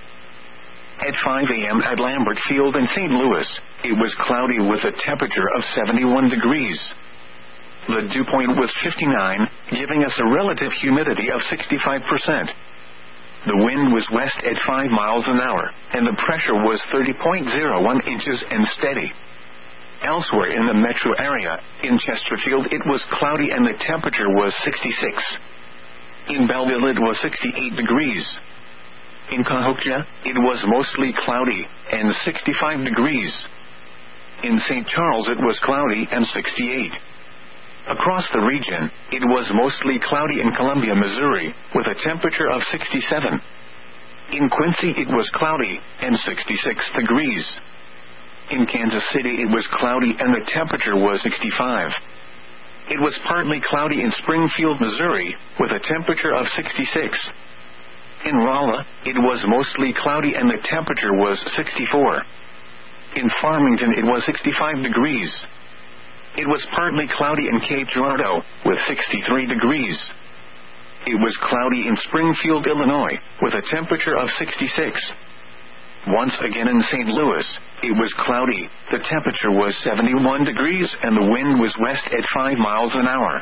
At five a.m. at Lambert Field in Saint Louis, it was cloudy with a temperature of seventy-one degrees. The dew point was fifty-nine, giving us a relative humidity of sixty-five percent. The wind was west at five miles an hour, and the pressure was thirty point zero one inches and steady. Elsewhere in the metro area, in Chesterfield it was cloudy and the temperature was sixty-six. In Belleville it was sixty-eight degrees. In Cahokia, it was mostly cloudy, and sixty-five degrees. In Saint Charles it was cloudy and sixty-eight. Across the region, it was mostly cloudy in Columbia, Missouri, with a temperature of sixty-seven. In Quincy it was cloudy, and sixty-six degrees. In Kansas City it was cloudy and the temperature was sixty-five. It was partly cloudy in Springfield, Missouri, with a temperature of sixty-six. In Rolla, it was mostly cloudy and the temperature was sixty-four. In Farmington it was sixty-five degrees. It was partly cloudy in Cape Girardeau, with sixty-three degrees. It was cloudy in Springfield, Illinois, with a temperature of sixty-six. Once again in Saint Louis, it was cloudy, the temperature was seventy-one degrees and the wind was west at five miles an hour.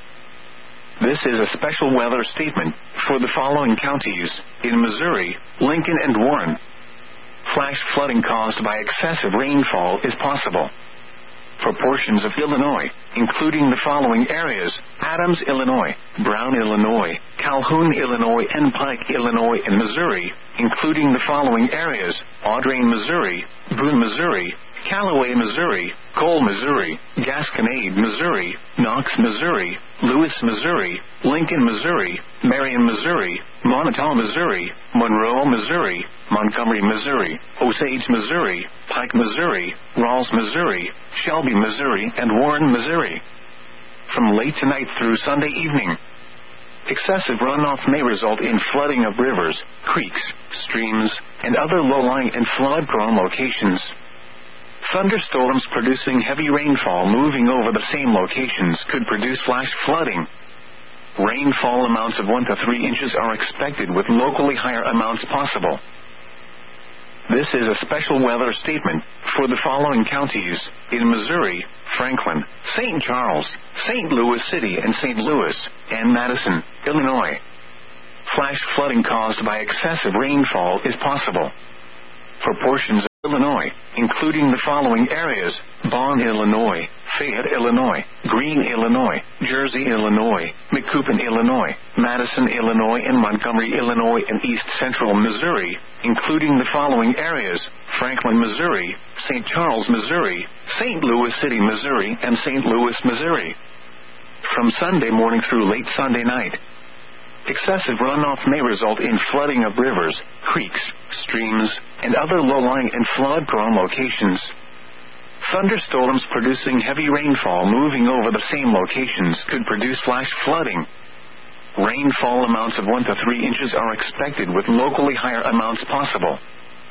This is a special weather statement for the following counties in Missouri, Lincoln and Warren. Flash flooding caused by excessive rainfall is possible. For portions of Illinois, including the following areas: Adams, Illinois, Brown, Illinois, Calhoun, Illinois, and Pike, Illinois, and Missouri, including the following areas: Audrain, Missouri, Boone, Missouri, Callaway, Missouri, Cole, Missouri, Gasconade, Missouri, Knox, Missouri, Lewis, Missouri, Lincoln, Missouri, Marion, Missouri, Montauk, Missouri, Monroe, Missouri, Montgomery, Missouri, Osage, Missouri, Pike, Missouri, Rawls, Missouri, Shelby, Missouri, and Warren, Missouri. From late tonight through Sunday evening, excessive runoff may result in flooding of rivers, creeks, streams, and other low-lying and flood-prone locations. Thunderstorms producing heavy rainfall moving over the same locations could produce flash flooding. Rainfall amounts of one to three inches are expected, with locally higher amounts possible. This is a special weather statement for the following counties in Missouri: Franklin, Saint Charles, Saint Louis City and Saint Louis, and Madison, Illinois. Flash flooding caused by excessive rainfall is possible for portions of Illinois, including the following areas: Bonn, Illinois, Fayette, Illinois, Greene, Illinois, Jersey, Illinois, Macoupin, Illinois, Madison, Illinois, and Montgomery, Illinois, and east central Missouri, including the following areas: Franklin, Missouri, Saint Charles, Missouri, Saint Louis City, Missouri, and Saint Louis, Missouri. From Sunday morning through late Sunday night, excessive runoff may result in flooding of rivers, creeks, streams, and other low-lying and flood-prone locations. Thunderstorms producing heavy rainfall moving over the same locations could produce flash flooding. Rainfall amounts of one to three inches are expected, with locally higher amounts possible.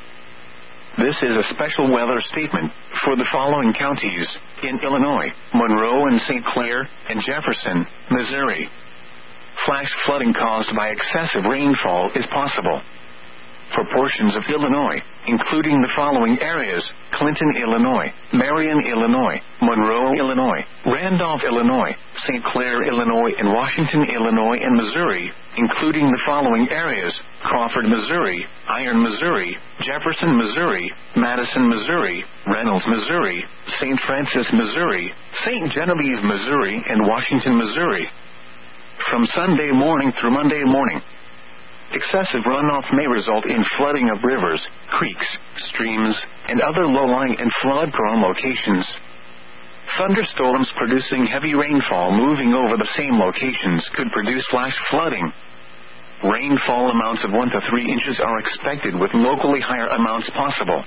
This is a special weather statement for the following counties in Illinois: Monroe and Saint Clair and Jefferson, Missouri. Flash flooding caused by excessive rainfall is possible for portions of Illinois, including the following areas: Clinton, Illinois, Marion, Illinois, Monroe, Illinois, Randolph, Illinois, Saint Clair, Illinois, and Washington, Illinois, and Missouri, including the following areas: Crawford, Missouri, Iron, Missouri, Jefferson, Missouri, Madison, Missouri, Reynolds, Missouri, Saint Francis, Missouri, Saint Genevieve, Missouri, and Washington, Missouri. From Sunday morning through Monday morning, excessive runoff may result in flooding of rivers, creeks, streams, and other low-lying and flood-prone locations. Thunderstorms producing heavy rainfall moving over the same locations could produce flash flooding. Rainfall amounts of one to three inches are expected, with locally higher amounts possible.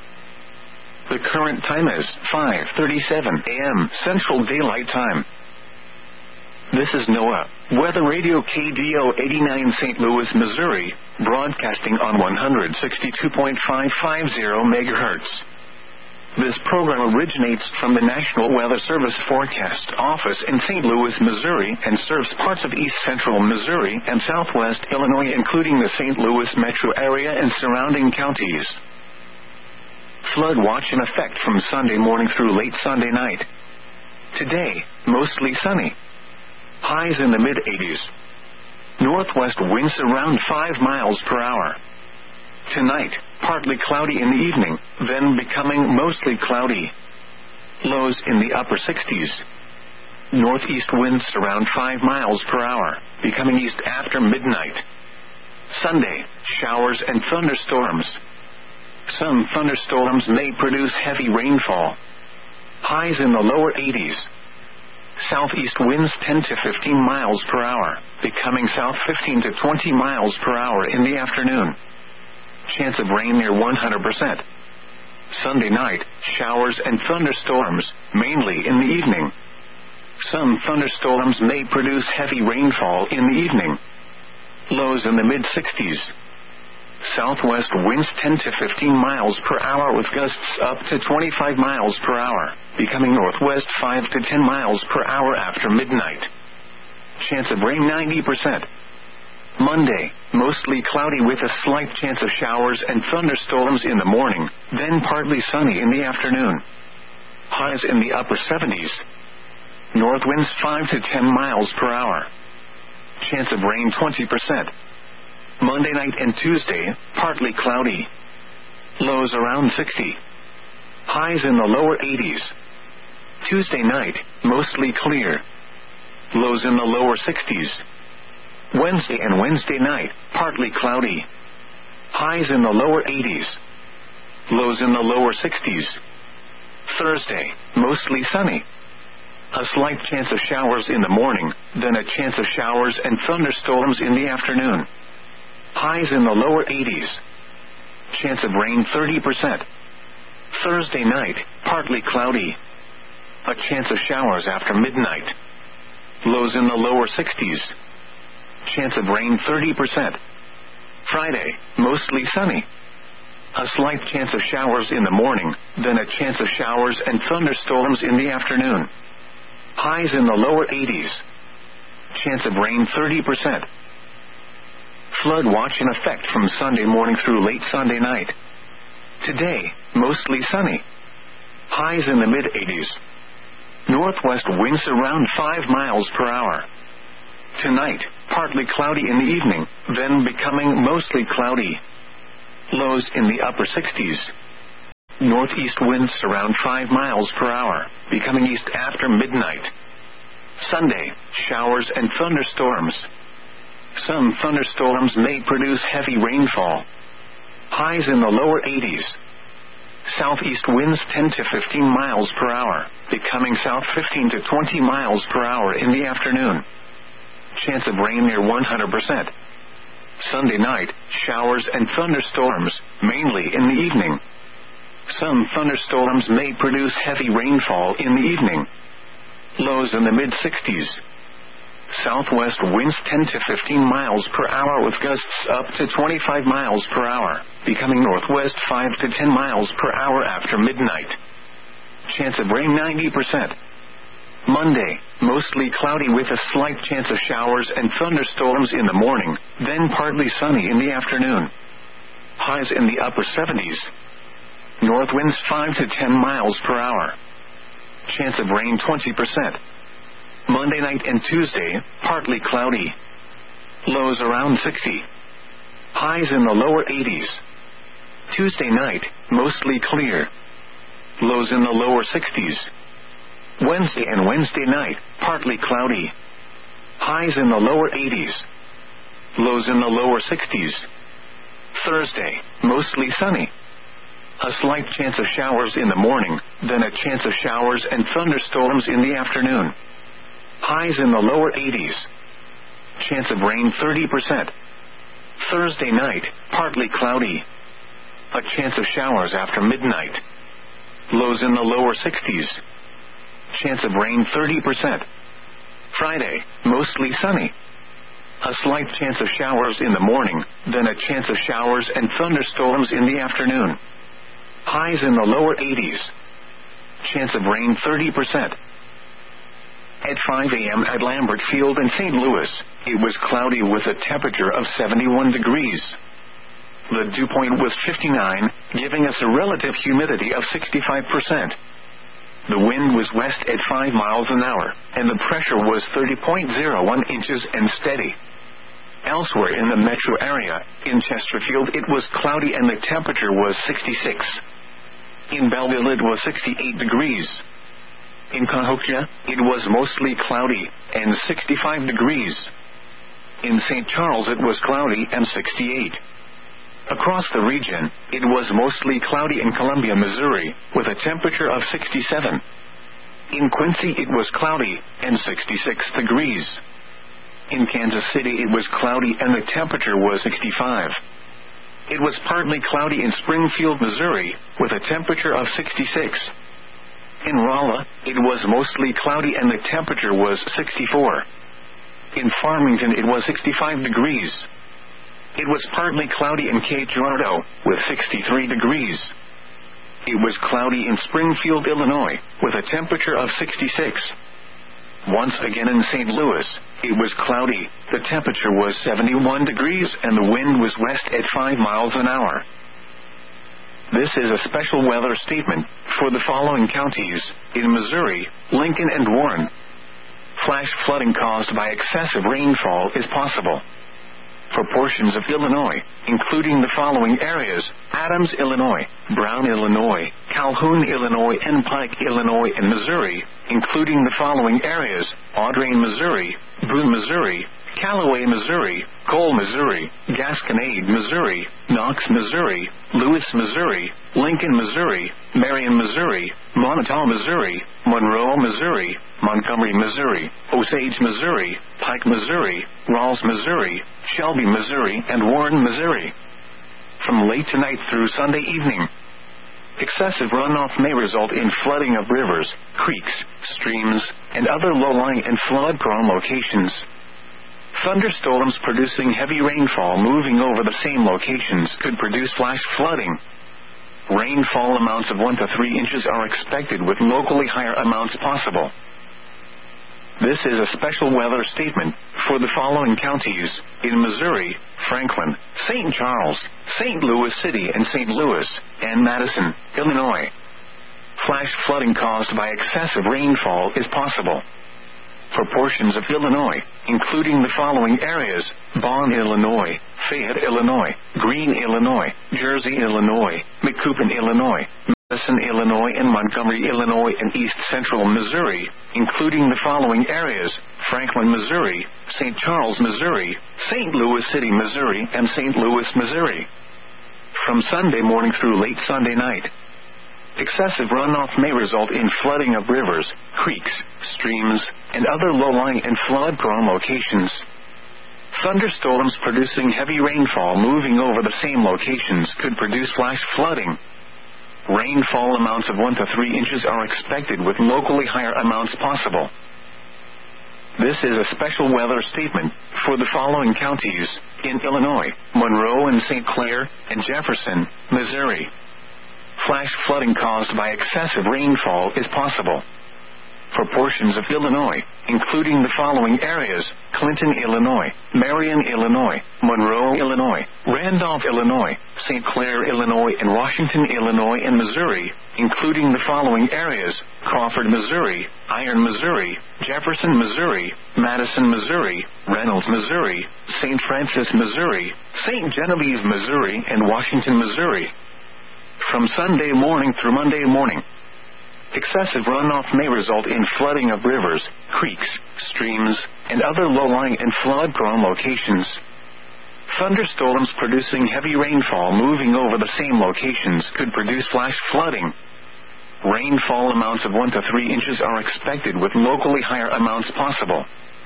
The current time is five thirty-seven a m Central Daylight Time. This is NOAA Weather Radio K D O eighty-nine, Saint Louis, Missouri, broadcasting on one sixty-two point five five zero megahertz. This program originates from the National Weather Service Forecast Office in Saint Louis, Missouri, and serves parts of east central Missouri and southwest Illinois, including the Saint Louis metro area and surrounding counties. Flood watch in effect from Sunday morning through late Sunday night. Today, mostly sunny. Highs in the mid-eighties. Northwest winds around five miles per hour. Tonight, partly cloudy in the evening, then becoming mostly cloudy. Lows in the upper sixties. Northeast winds around five miles per hour, becoming east after midnight. Sunday, showers and thunderstorms. Some thunderstorms may produce heavy rainfall. Highs in the lower eighties. Southeast winds ten to fifteen miles per hour, becoming south fifteen to twenty miles per hour in the afternoon. Chance of rain near one hundred percent. Sunday night, showers and thunderstorms, mainly in the evening. Some thunderstorms may produce heavy rainfall in the evening. Lows in the mid-sixties. Southwest winds ten to fifteen miles per hour, with gusts up to twenty-five miles per hour, becoming northwest five to ten miles per hour after midnight. Chance of rain ninety percent. Monday, mostly cloudy with a slight chance of showers and thunderstorms in the morning, then partly sunny in the afternoon. Highs in the upper seventies. North winds five to ten miles per hour. Chance of rain twenty percent. Monday night and Tuesday, partly cloudy. Lows around sixty. Highs in the lower eighties. Tuesday night, mostly clear. Lows in the lower sixties. Wednesday and Wednesday night, partly cloudy. Highs in the lower eighties. Lows in the lower sixties. Thursday, mostly sunny. A slight chance of showers in the morning, then a chance of showers and thunderstorms in the afternoon. Highs in the lower eighties. Chance of rain thirty percent. Thursday night, partly cloudy. A chance of showers after midnight. Lows in the lower sixties. Chance of rain thirty percent. Friday, mostly sunny. A slight chance of showers in the morning, then a chance of showers and thunderstorms in the afternoon. Highs in the lower eighties. Chance of rain thirty percent. Flood watch in effect from Sunday morning through late Sunday night. Today, mostly sunny. Highs in the mid-eighties. Northwest winds around five miles per hour. Tonight, partly cloudy in the evening, then becoming mostly cloudy. Lows in the upper sixties. Northeast winds around five miles per hour, becoming east after midnight. Sunday, showers and thunderstorms. Some thunderstorms may produce heavy rainfall. Highs in the lower eighties. Southeast winds ten to fifteen miles per hour, becoming south fifteen to twenty miles per hour in the afternoon. Chance of rain near one hundred percent. Sunday night, showers and thunderstorms, mainly in the evening. Some thunderstorms may produce heavy rainfall in the evening. Lows in the mid-sixties. Southwest winds ten to fifteen miles per hour with gusts up to twenty-five miles per hour, becoming northwest five to ten miles per hour after midnight. Chance of rain ninety percent. Monday, mostly cloudy with a slight chance of showers and thunderstorms in the morning, then partly sunny in the afternoon. Highs in the upper seventies. North winds five to ten miles per hour. Chance of rain twenty percent. Monday night and Tuesday, partly cloudy. Lows around sixty. Highs in the lower eighties. Tuesday night, mostly clear. Lows in the lower sixties. Wednesday and Wednesday night, partly cloudy. Highs in the lower eighties. Lows in the lower sixties. Thursday, mostly sunny. A slight chance of showers in the morning, then a chance of showers and thunderstorms in the afternoon. Highs in the lower eighties. Chance of rain thirty percent. Thursday night, partly cloudy. A chance of showers after midnight. Lows in the lower sixties. Chance of rain thirty percent. Friday, mostly sunny. A slight chance of showers in the morning, then a chance of showers and thunderstorms in the afternoon. Highs in the lower eighties. Chance of rain thirty percent. At five a.m. at Lambert Field in Saint Louis, it was cloudy with a temperature of seventy-one degrees. The dew point was fifty-nine, giving us a relative humidity of sixty-five percent. The wind was west at five miles an hour, and the pressure was thirty point zero one inches and steady. Elsewhere in the metro area, in Chesterfield it was cloudy and the temperature was sixty-six. In Belleville it was sixty-eight degrees. In Cahokia, it was mostly cloudy and sixty-five degrees. In Saint Charles it was cloudy and sixty-eight. Across the region, it was mostly cloudy in Columbia, Missouri, with a temperature of sixty-seven. In Quincy it was cloudy and sixty-six degrees. In Kansas City it was cloudy and the temperature was sixty-five. It was partly cloudy in Springfield, Missouri, with a temperature of sixty-six. In Rolla, it was mostly cloudy and the temperature was sixty-four. In Farmington it was sixty-five degrees. It was partly cloudy in Cape Girardeau, with sixty-three degrees. It was cloudy in Springfield, Illinois, with a temperature of sixty-six. Once again in Saint Louis, it was cloudy, the temperature was seventy-one degrees and the wind was west at five miles an hour. This is a special weather statement for the following counties in Missouri, Lincoln and Warren. Flash flooding caused by excessive rainfall is possible. For portions of Illinois, including the following areas: Adams, Illinois, Brown, Illinois, Calhoun, Illinois, and Pike, Illinois, and Missouri, including the following areas: Audrain, Missouri, Boone, Missouri, Callaway, Missouri, Cole, Missouri, Gasconade, Missouri, Knox, Missouri, Lewis, Missouri, Lincoln, Missouri, Marion, Missouri, Montauk, Missouri, Monroe, Missouri, Montgomery, Missouri, Osage, Missouri, Pike, Missouri, Rawls, Missouri, Shelby, Missouri, and Warren, Missouri. From late tonight through Sunday evening, excessive runoff may result in flooding of rivers, creeks, streams, and other low-lying and flood-prone locations. Thunderstorms producing heavy rainfall moving over the same locations could produce flash flooding. Rainfall amounts of one to three inches are expected with locally higher amounts possible. This is a special weather statement for the following counties in Missouri: Franklin, Saint Charles, Saint Louis City and Saint Louis, and Madison, Illinois. Flash flooding caused by excessive rainfall is possible for portions of Illinois, including the following areas: Bonn, Illinois, Fayette, Illinois, Greene, Illinois, Jersey, Illinois, Macoupin, Illinois, Madison, Illinois, and Montgomery, Illinois, and East Central Missouri, including the following areas: Franklin, Missouri, Saint Charles, Missouri, Saint Louis City, Missouri, and Saint Louis, Missouri. From Sunday morning through late Sunday night, excessive runoff may result in flooding of rivers, creeks, streams, and other low-lying and flood-prone locations. Thunderstorms producing heavy rainfall moving over the same locations could produce flash flooding. Rainfall amounts of one to three inches are expected with locally higher amounts possible. This is a special weather statement for the following counties in Illinois: Monroe and Saint Clair and Jefferson, Missouri. Flash flooding caused by excessive rainfall is possible for portions of Illinois, including the following areas: Clinton, Illinois, Marion, Illinois, Monroe, Illinois, Randolph, Illinois, Saint Clair, Illinois, and Washington, Illinois, and Missouri, including the following areas: Crawford, Missouri, Iron, Missouri, Jefferson, Missouri, Madison, Missouri, Reynolds, Missouri, Saint Francis, Missouri, Saint Genevieve, Missouri, and Washington, Missouri. From Sunday morning through Monday morning, excessive runoff may result in flooding of rivers, creeks, streams, and other low-lying and flood-prone locations. Thunderstorms producing heavy rainfall moving over the same locations could produce flash flooding. Rainfall amounts of one to three inches are expected with locally higher amounts possible.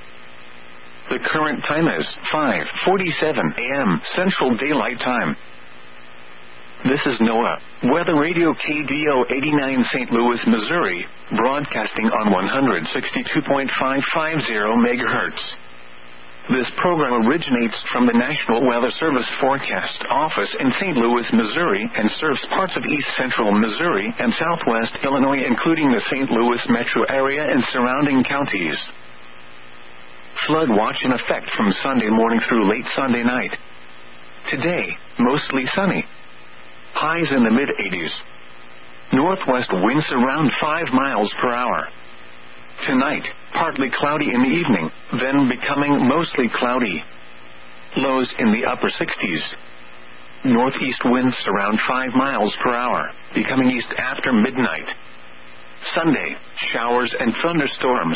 The current time is five forty-seven a m Central Daylight Time. This is NOAA Weather Radio K D O eighty-nine Saint Louis, Missouri, broadcasting on one sixty-two point five five zero megahertz. This program originates from the National Weather Service Forecast Office in Saint Louis, Missouri, and serves parts of east central Missouri and southwest Illinois, including the Saint Louis metro area and surrounding counties. Flood watch in effect from Sunday morning through late Sunday night. Today, mostly sunny. Highs in the mid-eighties. Northwest winds around five miles per hour. Tonight, partly cloudy in the evening, then becoming mostly cloudy. Lows in the upper sixties. Northeast winds around five miles per hour, becoming east after midnight. Sunday, showers and thunderstorms.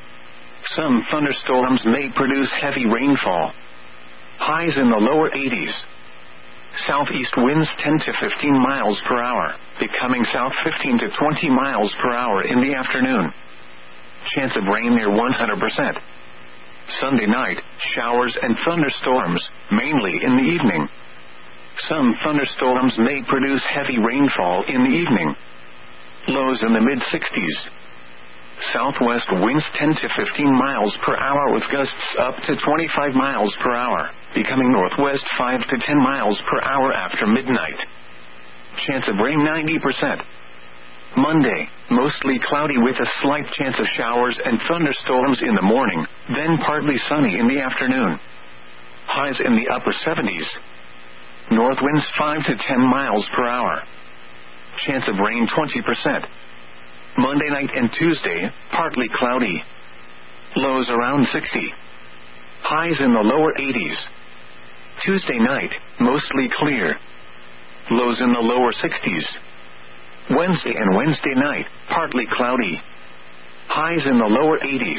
Some thunderstorms may produce heavy rainfall. Highs in the lower eighties. Southeast winds ten to fifteen miles per hour, becoming south fifteen to twenty miles per hour in the afternoon. Chance of rain near one hundred percent. Sunday night, showers and thunderstorms, mainly in the evening. Some thunderstorms may produce heavy rainfall in the evening. Lows in the mid-sixties. Southwest winds ten to fifteen miles per hour with gusts up to twenty-five miles per hour, becoming northwest five to ten miles per hour after midnight. Chance of rain ninety percent. Monday, mostly cloudy with a slight chance of showers and thunderstorms in the morning, then partly sunny in the afternoon. Highs in the upper seventies. North winds five to ten miles per hour. Chance of rain twenty percent. Monday night and Tuesday, partly cloudy. Lows around sixty. Highs in the lower eighties. Tuesday night, mostly clear. Lows in the lower sixties. Wednesday and Wednesday night, partly cloudy. Highs in the lower eighties.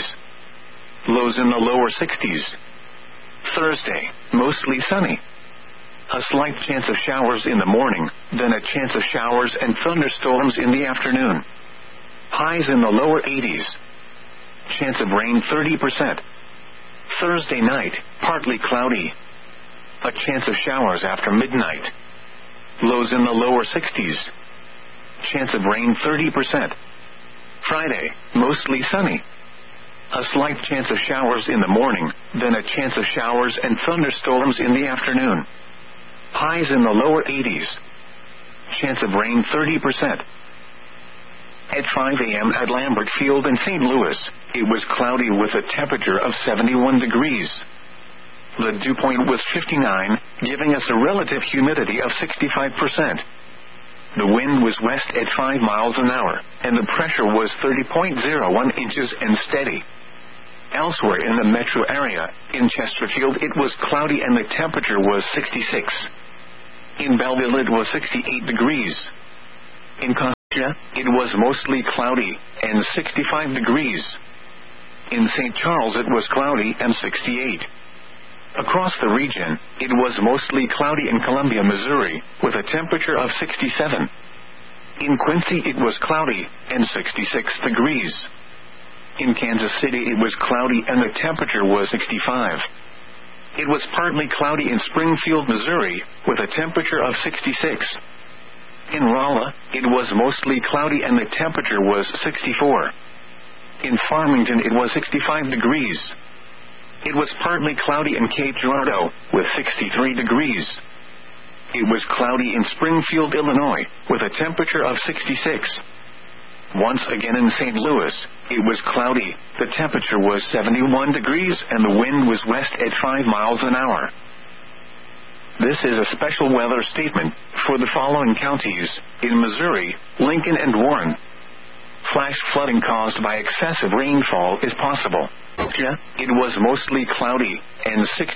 Lows in the lower sixties. Thursday, mostly sunny. A slight chance of showers in the morning, then a chance of showers and thunderstorms in the afternoon. Highs in the lower eighties. Chance of rain thirty percent. Thursday night, partly cloudy. A chance of showers after midnight. Lows in the lower sixties. Chance of rain thirty percent. Friday, mostly sunny. A slight chance of showers in the morning, then a chance of showers and thunderstorms in the afternoon. Highs in the lower eighties. chance of rain thirty percent. At five a.m. at Lambert Field in Saint Louis, it was cloudy with a temperature of seventy-one degrees. The dew point was fifty-nine, giving us a relative humidity of sixty-five percent. The wind was west at five miles an hour, and the pressure was thirty point zero one inches and steady. Elsewhere in the metro area, in Chesterfield it was cloudy and the temperature was sixty-six. In Belleville it was sixty-eight degrees. In it was mostly cloudy and sixty-five degrees. In Saint Charles it was cloudy and sixty-eight. Across the region, it was mostly cloudy in Columbia, Missouri, with a temperature of sixty-seven. In Quincy it was cloudy and sixty-six degrees. In Kansas City it was cloudy and the temperature was sixty-five. It was partly cloudy in Springfield, Missouri, with a temperature of sixty-six. In Rolla, it was mostly cloudy and the temperature was sixty-four. In Farmington it was sixty-five degrees. It was partly cloudy in Cape Girardeau, with sixty-three degrees. It was cloudy in Springfield, Illinois, with a temperature of sixty-six. Once again in Saint Louis, it was cloudy, the temperature was seventy-one degrees and the wind was west at five miles an hour. This is a special weather statement for the following counties in Missouri, Lincoln and Warren. Flash flooding caused by excessive rainfall is possible. It was mostly cloudy and six